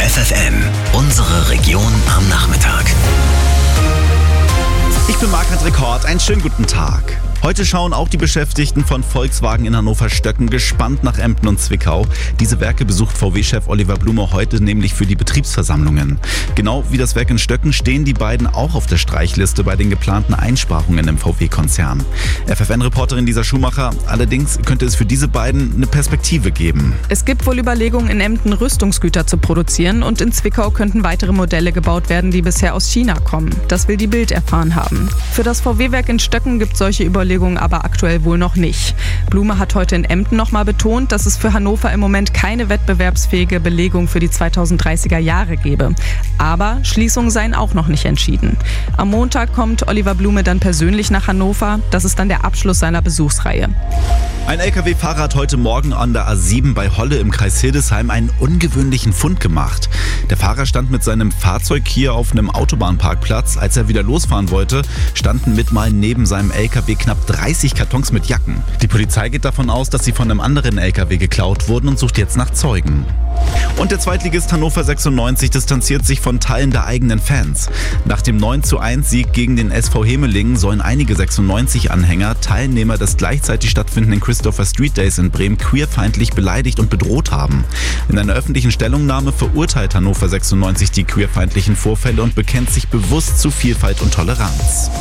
FFN, unsere Region am Nachmittag. Ich bin Marc-André Kort, einen schönen guten Tag. Heute schauen auch die Beschäftigten von Volkswagen in Hannover-Stöcken gespannt nach Emden und Zwickau. Diese Werke besucht VW-Chef Oliver Blume heute nämlich für die Betriebsversammlungen. Genau wie das Werk in Stöcken stehen die beiden auch auf der Streichliste bei den geplanten Einsparungen im VW-Konzern. FFN-Reporterin Lisa Schumacher, allerdings könnte es für diese beiden eine Perspektive geben. Es gibt wohl Überlegungen, in Emden Rüstungsgüter zu produzieren und in Zwickau könnten weitere Modelle gebaut werden, die bisher aus China kommen. Das will die Bild erfahren haben. Für das VW-Werk in Stöcken gibt es solche Überlegungen aber aktuell wohl noch nicht. Blume hat heute in Emden nochmal betont, dass es für Hannover im Moment keine wettbewerbsfähige Belegung für die 2030er Jahre gebe. Aber Schließungen seien auch noch nicht entschieden. Am Montag kommt Oliver Blume dann persönlich nach Hannover. Das ist dann der Abschluss seiner Besuchsreihe. Ein LKW-Fahrer hat heute Morgen an der A7 bei Holle im Kreis Hildesheim einen ungewöhnlichen Fund gemacht. Der Fahrer stand mit seinem Fahrzeug hier auf einem Autobahnparkplatz. Als er wieder losfahren wollte, standen mit mal neben seinem LKW knapp 30 Kartons mit Jacken. Die Polizei geht davon aus, dass sie von einem anderen LKW geklaut wurden und sucht jetzt nach Zeugen. Und der Zweitligist Hannover 96 distanziert sich von Teilen der eigenen Fans. Nach dem 9:1 Sieg gegen den SV Hemelingen sollen einige 96-Anhänger Teilnehmer des gleichzeitig stattfindenden Christopher Street Days in Bremen queerfeindlich beleidigt und bedroht haben. In einer öffentlichen Stellungnahme verurteilt Hannover 96 die queerfeindlichen Vorfälle und bekennt sich bewusst zu Vielfalt und Toleranz.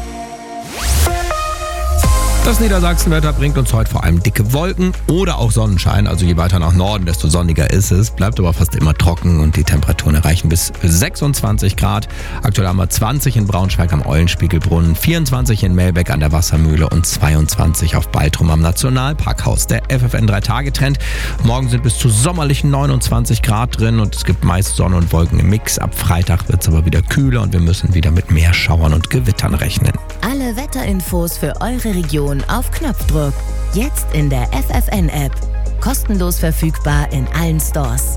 Das Niedersachsenwetter bringt uns heute vor allem dicke Wolken oder auch Sonnenschein. Also je weiter nach Norden, desto sonniger ist es. Bleibt aber fast immer trocken und die Temperaturen erreichen bis 26 Grad. Aktuell haben wir 20 in Braunschweig am Eulenspiegelbrunnen, 24 in Melbeck an der Wassermühle und 22 auf Baltrum am Nationalparkhaus. Der FFN 3-Tage-Trend. Morgen sind bis zu sommerlichen 29 Grad drin und es gibt meist Sonne und Wolken im Mix. Ab Freitag wird es aber wieder kühler und wir müssen wieder mit mehr Schauern und Gewittern rechnen. Alle Wetterinfos für eure Region auf Knopfdruck. Jetzt in der FFN-App. Kostenlos verfügbar in allen Stores.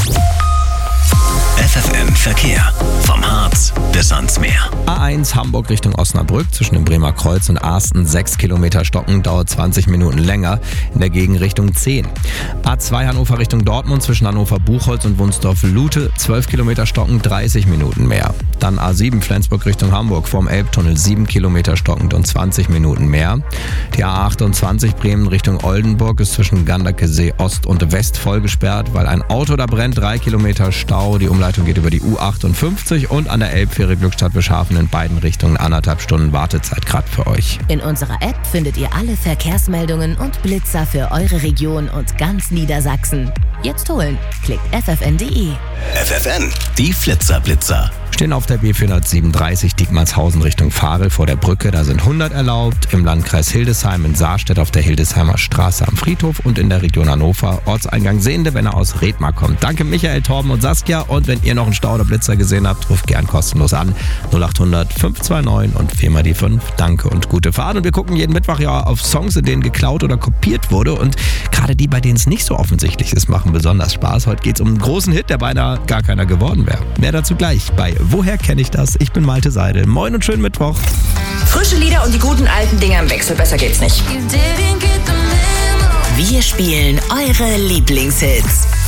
FFN Verkehr. Vom Harz bis ans Meer. A1 Hamburg Richtung Osnabrück zwischen dem Bremer Kreuz und Arsten 6 Kilometer stocken, dauert 20 Minuten länger, in der Gegenrichtung 10. A2 Hannover Richtung Dortmund zwischen Hannover-Buchholz und Wunsdorf-Lute 12 Kilometer stocken, 30 Minuten mehr. Dann A7 Flensburg Richtung Hamburg vorm Elbtunnel 7 Kilometer stockend und 20 Minuten mehr. Die A28 Bremen Richtung Oldenburg ist zwischen Ganderkesee Ost und West voll gesperrt, weil ein Auto da brennt, 3 Kilometer Stau. Die Umleitung geht über die U58 und an der Elbfähre Glückstadt-Beschafen in beiden Richtungen 1,5 Stunden Wartezeit gerade für euch. In unserer App findet ihr alle Verkehrsmeldungen und Blitzer für eure Region und ganz Niedersachsen. Jetzt holen. Klickt ffn.de. FFN, die Flitzer-Blitzer. Stehen auf der B437 Diekmanshausen Richtung Varel vor der Brücke. Da sind 100 erlaubt. Im Landkreis Hildesheim in Saarstedt auf der Hildesheimer Straße am Friedhof und in der Region Hannover Ortseingang Sehende, wenn er aus Redmar kommt. Danke Michael, Torben und Saskia. Und wenn ihr noch einen Stau oder Blitzer gesehen habt, ruft gern kostenlos an. 0800 529 und 4 mal die 5. Danke und gute Fahrt. Und wir gucken jeden Mittwoch ja auf Songs, in denen geklaut oder kopiert wurde. Und gerade die, bei denen es nicht so offensichtlich ist, machen besonders Spaß. Heute geht es um einen großen Hit, der beinahe gar keiner geworden wäre. Mehr dazu gleich bei Woher kenne ich das? Ich bin Malte Seidel. Moin und schönen Mittwoch. Frische Lieder und die guten alten Dinger im Wechsel. Besser geht's nicht. Wir spielen eure Lieblingshits.